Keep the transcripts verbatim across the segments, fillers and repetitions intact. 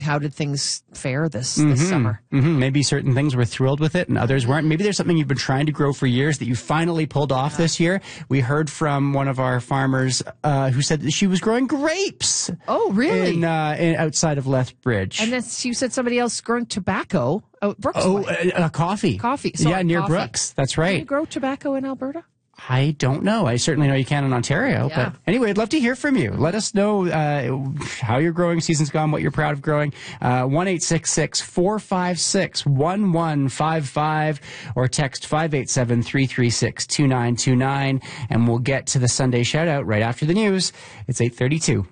how did things fare this, mm-hmm. this summer? Mm-hmm. Maybe certain things were thrilled with it and others weren't. Maybe there's something you've been trying to grow for years that you finally pulled off yeah. this year. We heard from one of our farmers uh, who said that she was growing grapes. Oh, really? In, uh, in, outside of Lethbridge. And then you said somebody else growing tobacco. Oh, Brooks. Oh, uh, uh, coffee. Coffee. Sorry, yeah, near coffee. Brooks. That's right. Can you grow tobacco in Alberta? I don't know. I certainly know you can in Ontario. Yeah. But anyway, I'd love to hear from you. Let us know uh, how your growing season's gone, what you're proud of growing. Uh, one eight six six, four five six, one one five five or text five eight seven, three three six, two nine two nine. And we'll get to the Sunday shout out right after the news. It's eight thirty-two.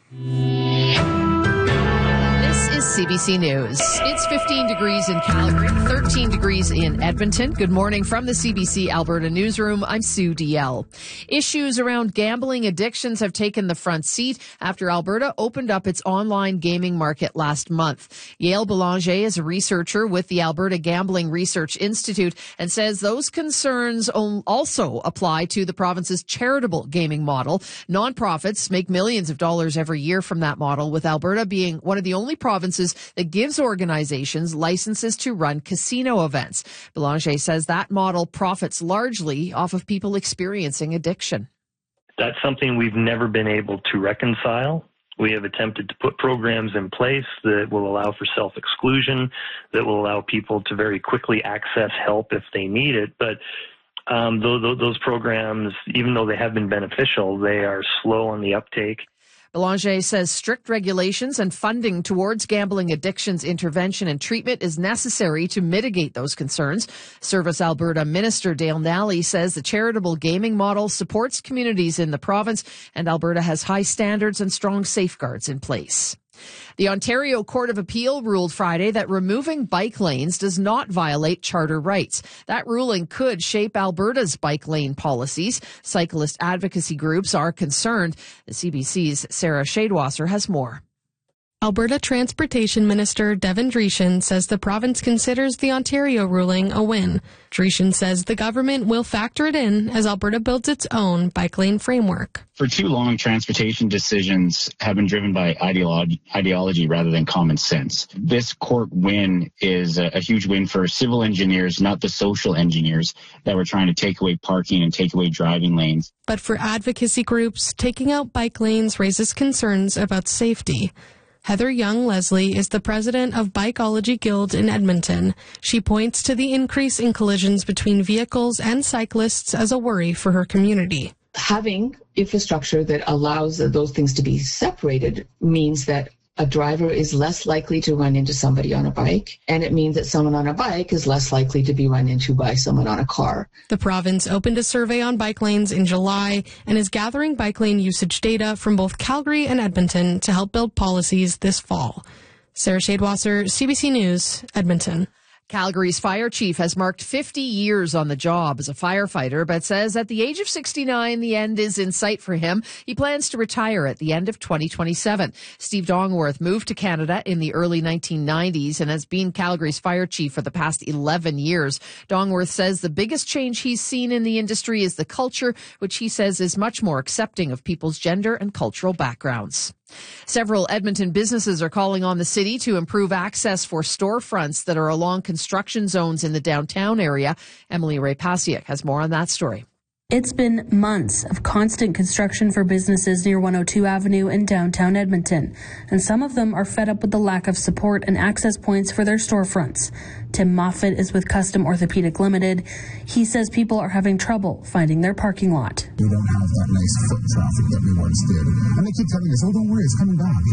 This is C B C News. It's fifteen degrees in Calgary, thirteen degrees in Edmonton. Good morning from the C B C Alberta Newsroom. I'm Sue D L. Issues around gambling addictions have taken the front seat after Alberta opened up its online gaming market last month. Yael Belanger is a researcher with the Alberta Gambling Research Institute and says those concerns also apply to the province's charitable gaming model. Nonprofits make millions of dollars every year from that model, with Alberta being one of the only provinces that gives organizations licenses to run casino events. Belanger says that model profits largely off of people experiencing addiction. That's something we've never been able to reconcile. We have attempted to put programs in place that will allow for self-exclusion, that will allow people to very quickly access help if they need it. But um, those, those programs, even though they have been beneficial, they are slow on the uptake. Belanger says strict regulations and funding towards gambling addictions intervention and treatment is necessary to mitigate those concerns. Service Alberta Minister Dale Nally says the charitable gaming model supports communities in the province, and Alberta has high standards and strong safeguards in place. The Ontario Court of Appeal ruled Friday that removing bike lanes does not violate charter rights. That ruling could shape Alberta's bike lane policies. Cyclist advocacy groups are concerned. The C B C's Sarah Shadewasser has more. Alberta Transportation Minister Devin Dreeshen says the province considers the Ontario ruling a win. Dreeshen says the government will factor it in as Alberta builds its own bike lane framework. For too long, transportation decisions have been driven by ideology, ideology rather than common sense. This court win is a, a huge win for civil engineers, not the social engineers that were trying to take away parking and take away driving lanes. But for advocacy groups, taking out bike lanes raises concerns about safety. Heather Young-Leslie is the president of Bikeology Guild in Edmonton. She points to the increase in collisions between vehicles and cyclists as a worry for her community. Having infrastructure that allows those things to be separated means that a driver is less likely to run into somebody on a bike, and it means that someone on a bike is less likely to be run into by someone on a car. The province opened a survey on bike lanes in July and is gathering bike lane usage data from both Calgary and Edmonton to help build policies this fall. Sarah Shadewasser, C B C News, Edmonton. Calgary's fire chief has marked fifty years on the job as a firefighter, but says at the age of sixty-nine, the end is in sight for him. He plans to retire at the end of twenty twenty-seven. Steve Dongworth moved to Canada in the early nineteen nineties and has been Calgary's fire chief for the past eleven years. Dongworth says the biggest change he's seen in the industry is the culture, which he says is much more accepting of people's gender and cultural backgrounds. Several Edmonton businesses are calling on the city to improve access for storefronts that are along construction zones in the downtown area. Emily Ray Pasiak has more on that story. It's been months of constant construction for businesses near one oh two Avenue in downtown Edmonton, and some of them are fed up with the lack of support and access points for their storefronts. Tim Moffat is with Custom Orthopedic Limited. He says people are having trouble finding their parking lot. We don't have that nice foot traffic that we once did. And they keep telling us, oh, don't worry, it's coming back.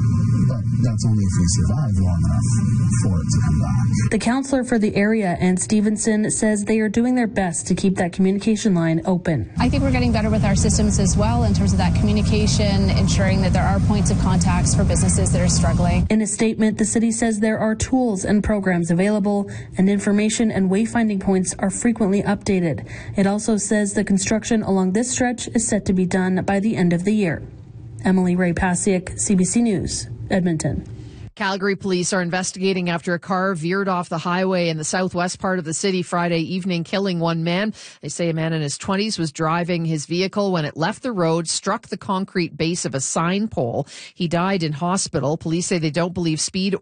But that's only if we survive long enough for it to come back. The councillor for the area, Ann Stevenson, says they are doing their best to keep that communication line open. I think we're getting better with our systems as well in terms of that communication, ensuring that there are points of contacts for businesses that are struggling. In a statement, the city says there are tools and programs available, and information and wayfinding points are frequently updated. It also says the construction along this stretch is set to be done by the end of the year. Emily Ray Pasiak, C B C News, Edmonton. Calgary police are investigating after a car veered off the highway in the southwest part of the city Friday evening, killing one man. They say a man in his twenties was driving his vehicle when it left the road, struck the concrete base of a sign pole. He died in hospital. Police say they don't believe speed